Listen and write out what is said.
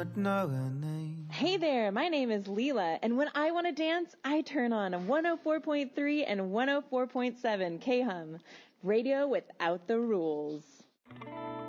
not know her name. Hey there, my name is Leela, and when I want to dance, I turn on 104.3 and 104.7 KHUM, radio without the rules.